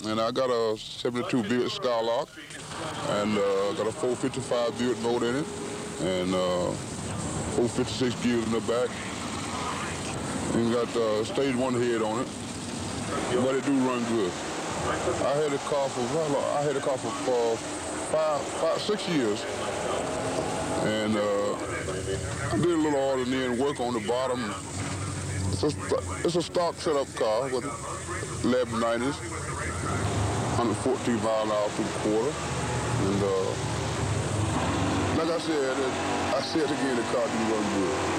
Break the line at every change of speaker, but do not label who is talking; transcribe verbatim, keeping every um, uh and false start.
and I got a seventy-two Buick Skylark, and uh, got a four fifty-five Buick motor in it, and uh, four fifty-six gears in the back. And got uh, stage one head on it, but it do run good. I had a car for I had a car for, for five, five, six years, and uh, I did a little ordering work on the bottom. It's a, it's a stock setup car with eleven nineties, one hundred fourteen mile an hour through the quarter, and uh, like I said, I said again, the car do run good.